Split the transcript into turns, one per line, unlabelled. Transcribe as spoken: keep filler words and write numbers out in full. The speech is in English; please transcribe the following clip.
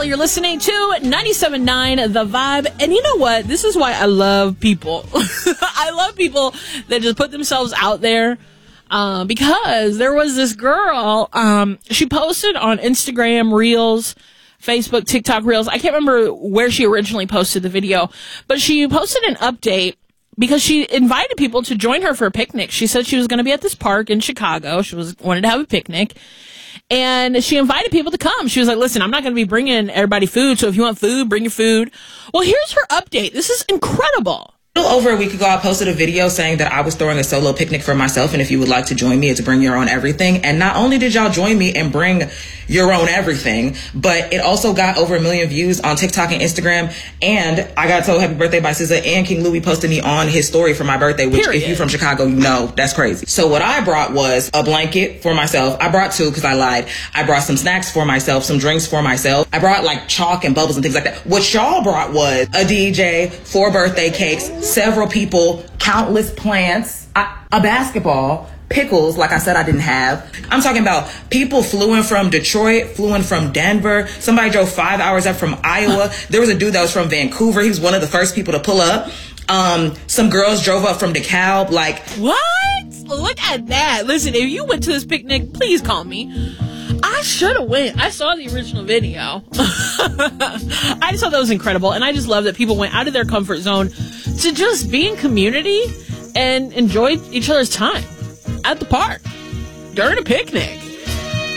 Kelly. You're listening to ninety-seven point nine The Vibe. And you know what? This is why I love people. I love people that just put themselves out there. Uh, because there was this girl, um, she posted on Instagram Reels, Facebook, TikTok Reels. I can't remember where she originally posted the video, but she posted an update because she invited people to join her for a picnic. She said she was going to be at this park in Chicago. She was wanted to have a picnic. And she invited people to come. She was like, listen, I'm not going to be bringing everybody food, so if you want food, bring your food. Well, here's her update. This is incredible.
A little over a week ago, I posted a video saying that I was throwing a solo picnic for myself, and if you would like to join me, it's bring your own everything. And not only did y'all join me and bring your own everything, but it also got over a million views on TikTok and Instagram. And I got told happy birthday by S Z A, and King Louis posted me on his story for my birthday, which Period. If you're from Chicago, you know that's crazy. So what I brought was a blanket for myself. I brought two because I lied. I brought some snacks for myself, some drinks for myself. I brought like chalk and bubbles and things like that. What y'all brought was a D J, four birthday cakes, several people, countless plants, a, a basketball, pickles, like I said I didn't have. I'm talking about people flew in from Detroit, flew in from Denver. Somebody drove five hours up from Iowa. There was a dude that was from Vancouver. He was one of the first people to pull up. Um, some girls drove up from DeKalb. Like,
what? Look at that. Listen, if you went to this picnic, please call me. I should have went. I saw the original video. I just thought that was incredible. And I just love that people went out of their comfort zone to just be in community and enjoy each other's time at the park during a picnic.